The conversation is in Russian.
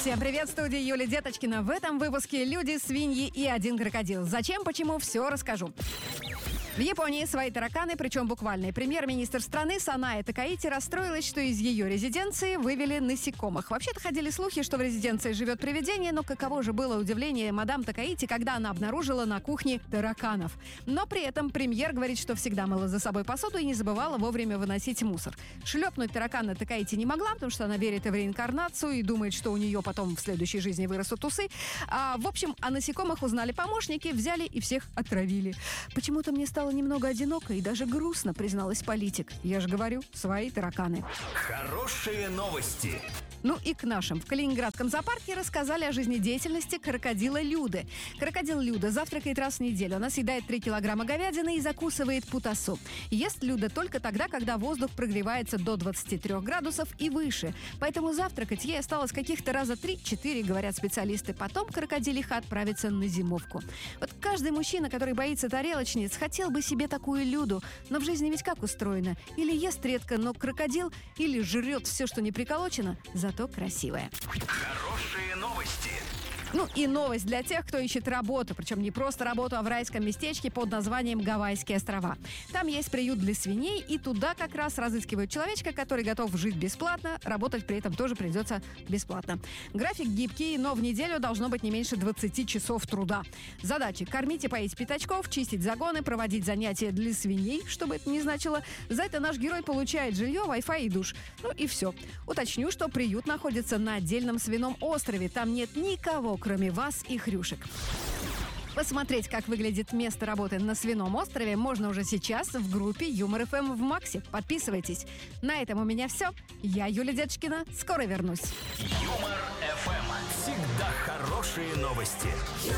Всем привет, в студии Юлия Деточкина. В этом выпуске люди, свиньи и один крокодил. Зачем, почему, все расскажу. В Японии свои тараканы, причем буквальный. Премьер-министр страны Санае Такаити расстроилась, что из ее резиденции вывели насекомых. Вообще-то ходили слухи, что в резиденции живет привидение, но каково же было удивление мадам Такаити, когда она обнаружила на кухне тараканов. Но при этом премьер говорит, что всегда мыла за собой посуду и не забывала вовремя выносить мусор. Шлепнуть таракана Такаити не могла, потому что она верит в реинкарнацию и думает, что у нее потом в следующей жизни вырастут усы. В общем, о насекомых узнали помощники, взяли и всех отравили. Почему-то мне стало немного одиноко и даже грустно, призналась политик. Я же говорю, свои тараканы. Хорошие новости. Ну и к нашим. В Калининградском зоопарке рассказали о жизнедеятельности крокодила Люды. Крокодил Люда завтракает раз в неделю. Она съедает 3 килограмма говядины и закусывает путасу. Ест Люда только тогда, когда воздух прогревается до 23 градусов и выше. Поэтому завтракать ей осталось каких-то раза 3-4, говорят специалисты. Потом крокодилиха отправится на зимовку. Вот каждый мужчина, который боится тарелочниц, хотел бы себе такую Люду. Но в жизни ведь как устроено? Или ест редко, но крокодил, или жрет все, что не приколочено, зато красивая. Хорошие новости. Ну и новость для тех, кто ищет работу. Причем не просто работу, а в райском местечке под названием Гавайские острова. Там есть приют для свиней, и туда как раз разыскивают человечка, который готов жить бесплатно, работать при этом тоже придется бесплатно. График гибкий, но в неделю должно быть не меньше 20 часов труда. Задачи: кормить и поить пятачков, чистить загоны, проводить занятия для свиней, что бы это ни значило. За это наш герой получает жилье, Wi-Fi и душ. Ну и все. Уточню, что приют находится на отдельном свином острове. Там нет никого, кроме вас и хрюшек. Посмотреть, как выглядит место работы на свином острове, можно уже сейчас в группе Юмор ФМ в Максе. Подписывайтесь. На этом у меня все. Я Юлия Деточкина. Скоро вернусь. Юмор ФМ. Всегда хорошие новости.